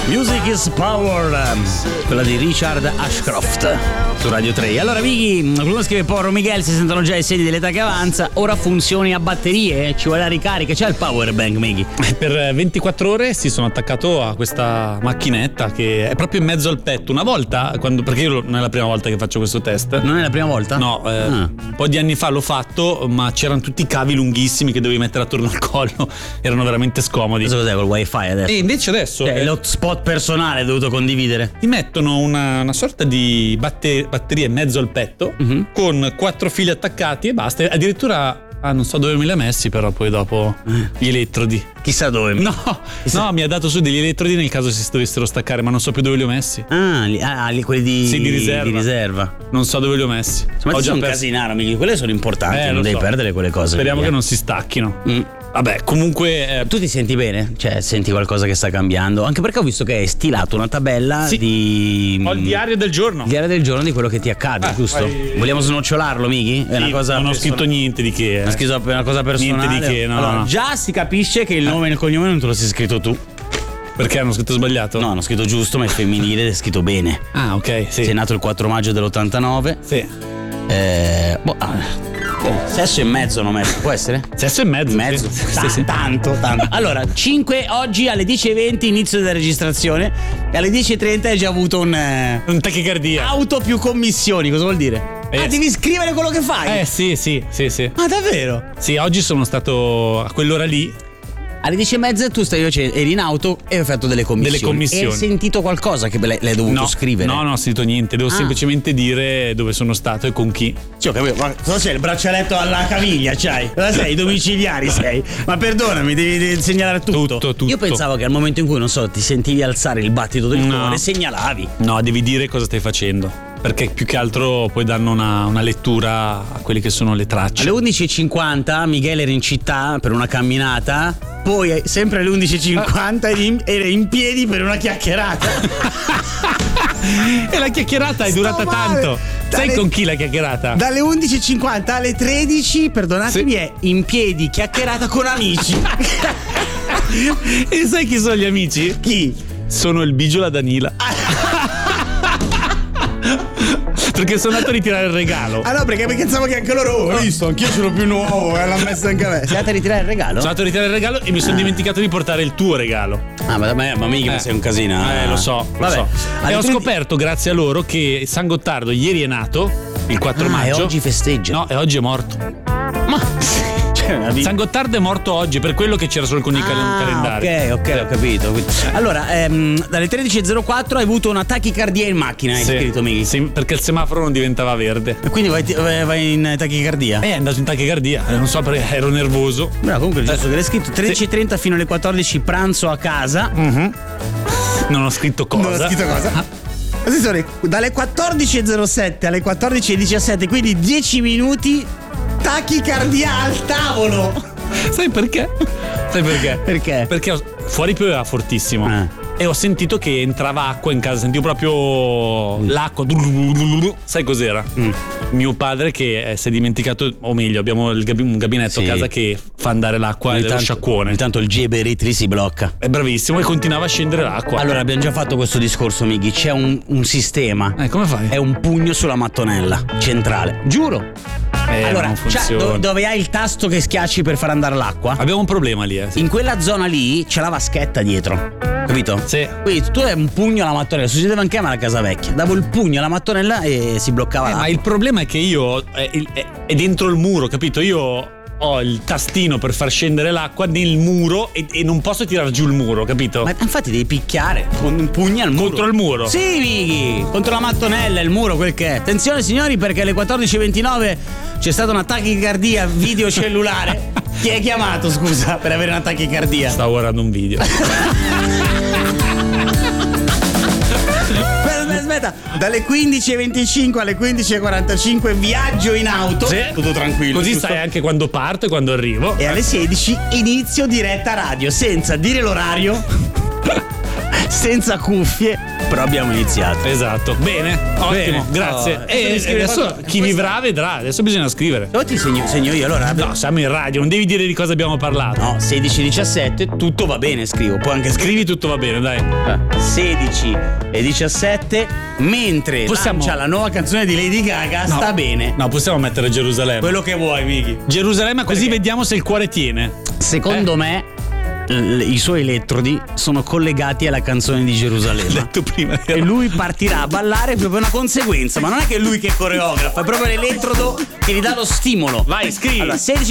Music is Power, quella di Richard Ashcroft su Radio 3. Allora Vicky, qualcuno scrive: povero Miguel, si sentono già i segni dell'età che avanza, ora funzioni a batterie, ci vuole la ricarica, c'è il power bank, Miggy? Per 24 ore si sono attaccato a questa macchinetta che è proprio in mezzo al petto. Una volta, perché io non è la prima volta che faccio questo test. Non è la prima volta? No, un po' di anni fa l'ho fatto, ma c'erano tutti i cavi lunghissimi che dovevi mettere attorno al collo, erano veramente scomodi. Cosa cos'è col wifi adesso? E invece adesso l'hotspot personale dovuto condividere. ti mettono una sorta di batteria in mezzo al petto, con 4 fili attaccati e basta. Addirittura non so dove me li ha messi, però poi dopo gli elettrodi. Chissà dove. No, mi ha dato su degli elettrodi nel caso si dovessero staccare, ma non so più dove li ho messi. Quelli di riserva. Non so dove li ho messi. Ma ho già un casinaro, quelle sono importanti, non devi perdere quelle cose. Speriamo che non si stacchino. Vabbè, comunque tu ti senti bene? Cioè, senti qualcosa che sta cambiando? Anche perché ho visto che hai stilato una tabella di... Ho il diario del giorno. Il diario del giorno di quello che ti accade, giusto? Vogliamo snocciolarlo, Mighi? È una cosa non ho scritto niente di che. Ho scritto una cosa personale. Niente di che, no. Allora, già si capisce che il nome e il cognome non te lo sei scritto tu. Perché hanno scritto sbagliato? No, hanno scritto giusto, ma è femminile ed è scritto bene. Ah, ok, sì. Sei nato il 4 maggio dell'89. Sì. Sesso e mezzo non metto, può essere? Sesso e mezzo. Mezzo. Sì. Tanto. Allora, 5 oggi alle 10:20 inizio della registrazione e alle 10:30 hai già avuto un tachicardia. Auto più commissioni, cosa vuol dire? Devi scrivere quello che fai? Sì. Ma davvero? Sì, oggi sono stato a quell'ora lì. Alle 10:30 tu eri in auto e hai fatto delle commissioni. E hai sentito qualcosa che l'hai dovuto scrivere? No, non ho sentito niente. Devo semplicemente dire dove sono stato e con chi. Sì, ho capito. Ma cosa c'è? Il braccialetto alla caviglia c'hai? Cosa sei? I domiciliari sei? Ma perdonami, devi segnalare tutto. Io pensavo che al momento in cui, non so, ti sentivi alzare il battito del cuore, segnalavi. No, devi dire cosa stai facendo. Perché più che altro poi danno una lettura a quelle che sono le tracce. Alle 11:50 Miguel era in città per una camminata. Poi sempre alle 11:50 era in piedi per una chiacchierata. E la chiacchierata è durata tanto. Sai con chi la chiacchierata? Dalle 11:50 alle 13, perdonatemi, è in piedi chiacchierata con amici. E sai chi sono gli amici? Chi? Sono il Bigio e la Danila. Perché sono andato a ritirare il regalo. Ah no, perché pensavo che anche loro hai visto, anch'io ce l'ho più nuovo e l'ha messo anche a me. Sei andato a ritirare il regalo? Sono andato a ritirare il regalo e mi sono dimenticato di portare il tuo regalo. Ma mica sei un casino. Lo so. E ho scoperto grazie a loro che San Gottardo ieri è nato, il 4 maggio. E oggi festeggia. No, e oggi è morto. Ma San Gottardo è morto oggi, per quello che c'era solo con il calendario. Ok, ho capito. Allora, dalle 13:04 hai avuto una tachicardia in macchina, hai scritto Mighi. Sì, perché il semaforo non diventava verde. E quindi vai in tachicardia? È andato in tachicardia, non so perché ero nervoso. Però comunque giusto che l'hai scritto 13:30 fino alle 14 pranzo a casa. Non ho scritto cosa. Attenzione, dalle 14:07 alle 14:17, quindi 10 tachicardia al tavolo. Sai perché? Perché? Perché fuori pioveva fortissimo. E ho sentito che entrava acqua in casa, sentivo proprio l'acqua. Sai cos'era? Mio padre che si è dimenticato, o meglio, abbiamo un gabinetto a casa che fa andare l'acqua nello sciacquone. Intanto il Geberitri si blocca. È bravissimo e continuava a scendere l'acqua. Allora abbiamo già fatto questo discorso, Mighi. C'è un sistema. Come fai? È un pugno sulla mattonella centrale. Giuro. Allora, dove hai il tasto che schiacci per far andare l'acqua? Abbiamo un problema lì. In quella zona lì c'è la vaschetta dietro. Capito? Sì. Quindi tu hai un pugno alla mattonella. Succedeva anche a me alla casa vecchia. Davo il pugno alla mattonella e si bloccava l'acqua. Ma il problema è che io è dentro il muro, capito? Io ho il tastino per far scendere l'acqua nel muro e non posso tirar giù il muro, capito? Ma infatti devi picchiare con un pugno al muro. Contro il muro? Sì, Mighi, contro la mattonella, il muro, quel che è. Attenzione signori, perché alle 14:29 c'è stata una tachicardia video cellulare. Chi hai chiamato, scusa, per avere una tachicardia? Stavo guardando un video. Aspetta, dalle 15:25 alle 15:45 viaggio in auto. Sì. Tutto tranquillo. Così giusto? sai anche quando parto e quando arrivo. E alle 16 inizio diretta radio senza dire l'orario. senza cuffie, però abbiamo iniziato. Esatto. Bene, ottimo, grazie. E adesso chi vivrà vedrà. Adesso bisogna scrivere. Dove ti segno io allora? No, siamo in radio, non devi dire di cosa abbiamo parlato. No, 16-17, tutto va bene, scrivo. Puoi anche Scrivi tutto va bene, dai. 16 e 17, mentre lancia la nuova canzone di Lady Gaga, sta bene. No, possiamo mettere Gerusalemme. Quello che vuoi, Miki. Gerusalemme, così vediamo se il cuore tiene. Secondo me i suoi elettrodi sono collegati alla canzone di Gerusalemme. Detto prima. E lui partirà a ballare proprio una conseguenza, ma non è che è lui che coreografa, è proprio l'elettrodo che gli dà lo stimolo. Vai, scrivi. Allora, 16